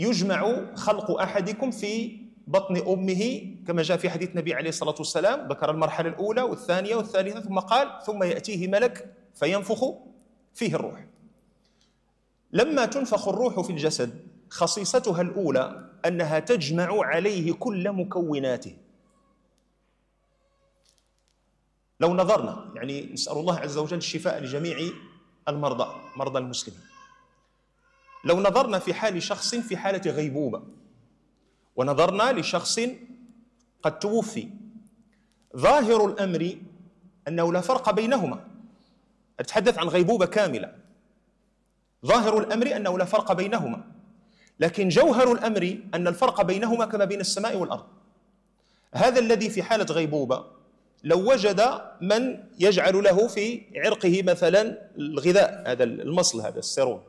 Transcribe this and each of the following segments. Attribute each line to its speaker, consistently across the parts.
Speaker 1: يجمع خلق أحدكم في بطن أمه كما جاء في حديث النبي عليه الصلاة والسلام، ذكر المرحلة الأولى والثانية والثالثة، ثم قال ثم يأتيه ملك فينفخ فيه الروح. لما تنفخ الروح في الجسد خصيصتها الأولى أنها تجمع عليه كل مكوناته. لو نظرنا، يعني نسأل الله عز وجل الشفاء لجميع المرضى، مرضى المسلمين، لو نظرنا في حال شخص في حالة غيبوبة ونظرنا لشخص قد توفي، ظاهر الأمر أنه لا فرق بينهما. أتحدث عن غيبوبة كاملة، ظاهر الأمر أنه لا فرق بينهما، لكن جوهر الأمر أن الفرق بينهما كما بين السماء والأرض. هذا الذي في حالة غيبوبة لو وجد من يجعل له في عرقه مثلا الغذاء، هذا المصل، هذا السيروم،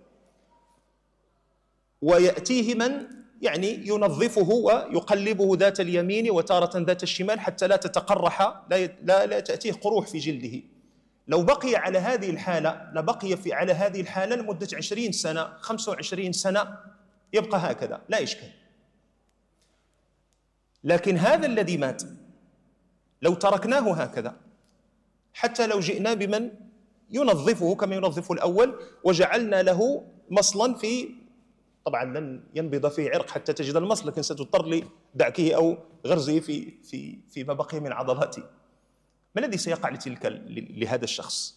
Speaker 1: ويأتيه من يعني ينظفه ويقلبه ذات اليمين وتارة ذات الشمال حتى لا تتقرح، لا تأتيه قروح في جلده، لو بقي على هذه الحالة لبقي على هذه الحالة لمدة 20 سنة 25 سنة، يبقى هكذا لا إشكال. لكن هذا الذي مات لو تركناه هكذا، حتى لو جئنا بمن ينظفه كما ينظف الأول وجعلنا له مصلا طبعا لن ينبض فيه عرق حتى تجد المصل، لكن ستضطر لدعكه أو غرزه فيما بقي من عضلاته، ما الذي سيقع لهذا الشخص؟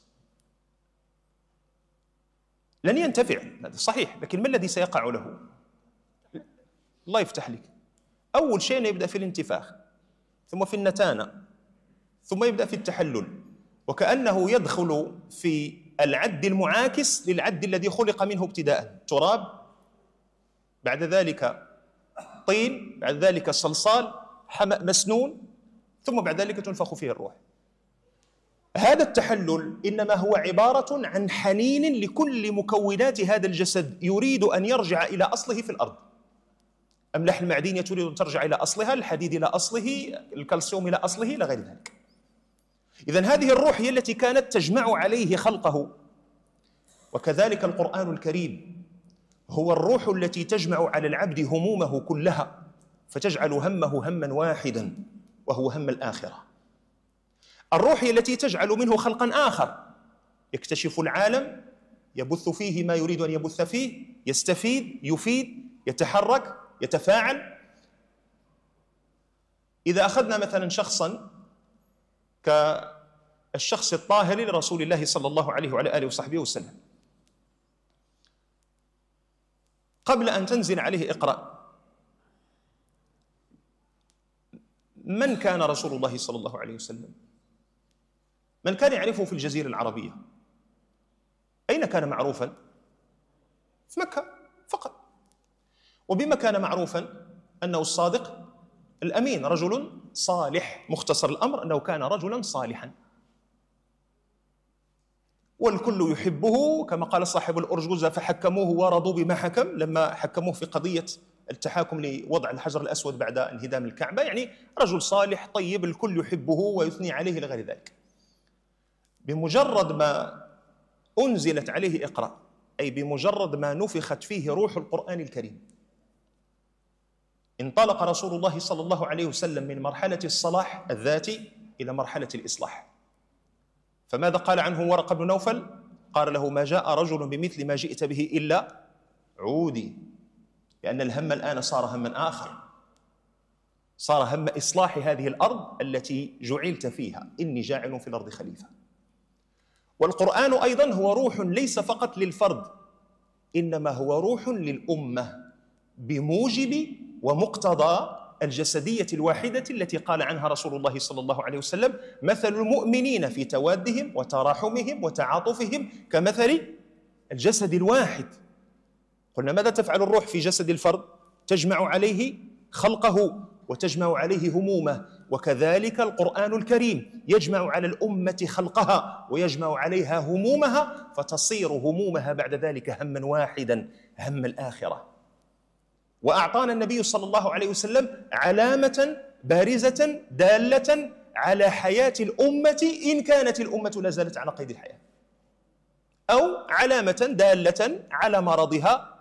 Speaker 1: لن ينتفع، هذا صحيح، لكن ما الذي سيقع له؟ الله يفتح لك. أول شيء يبدأ في الانتفاخ، ثم في النتانة، ثم يبدأ في التحلل، وكأنه يدخل في العد المعاكس للعد الذي خلق منه ابتداء، تراب، بعد ذلك طين، بعد ذلك صلصال، حمأ مسنون، ثم بعد ذلك تنفخ فيه الروح. هذا التحلل إنما هو عبارة عن حنين لكل مكونات هذا الجسد، يريد أن يرجع إلى أصله في الأرض. أملاح المعدنية تريد أن ترجع إلى أصلها، الحديد إلى أصله، الكالسيوم إلى أصله، إلى غير ذلك. إذن هذه الروح هي التي كانت تجمع عليه خلقه. وكذلك القرآن الكريم هو الروح التي تجمع على العبد همومه كلها، فتجعل همه هما واحدا وهو هم الآخرة. الروح هي التي تجعل منه خلقا آخر، يكتشف العالم، يبث فيه ما يريد أن يبث فيه، يستفيد، يفيد، يتحرك، يتفاعل. إذا أخذنا مثلا شخصا كالشخص الطاهر لرسول الله صلى الله عليه وعلى آله وصحبه وسلم، قبل أن تنزل عليه اقرأ، من كان رسول الله صلى الله عليه وسلم؟ من كان يعرفه في الجزيرة العربية؟ أين كان معروفا؟ في مكة فقط. وبما كان معروفا أنه الصادق الأمين، رجل صالح، مختصر الأمر أنه كان رجلا صالحا والكل يحبه، كما قال صاحب الأرجوزة فحكموه ورضوا بما حكم، لما حكموه في قضية التحاكم لوضع الحجر الأسود بعد انهدام الكعبة، يعني رجل صالح طيب الكل يحبه ويثني عليه لغير ذلك. بمجرد ما أنزلت عليه اقرأ، أي بمجرد ما نفخت فيه روح القرآن الكريم، انطلق رسول الله صلى الله عليه وسلم من مرحلة الصلاح الذاتي إلى مرحلة الإصلاح. فماذا قال عنه ورقة بن نوفل؟ قال له ما جاء رجل بمثل ما جئت به إلا عودي، لأن الهم الآن صار هما آخر، صار هم إصلاح هذه الأرض التي جعلت فيها، إني جاعل في الأرض خليفة. والقرآن أيضا هو روح ليس فقط للفرد، إنما هو روح للأمة بموجب ومقتضى الجسدية الواحدة التي قال عنها رسول الله صلى الله عليه وسلم مثل المؤمنين في توادهم وتراحمهم وتعاطفهم كمثل الجسد الواحد. قلنا ماذا تفعل الروح في جسد الفرد؟ تجمع عليه خلقه وتجمع عليه همومه، وكذلك القرآن الكريم يجمع على الأمة خلقها ويجمع عليها همومها، فتصير همومها بعد ذلك هما واحدا، هم الآخرة. وأعطانا النبي صلى الله عليه وسلم علامة بارزة دالة على حياة الأمة إن كانت الأمة لا زالت على قيد الحياة، أو علامة دالة على مرضها